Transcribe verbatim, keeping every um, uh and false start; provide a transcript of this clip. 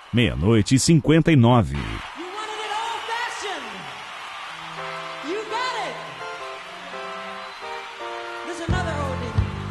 Meia-noite e cinquenta e nove. You wanted it old fashioned. You got it.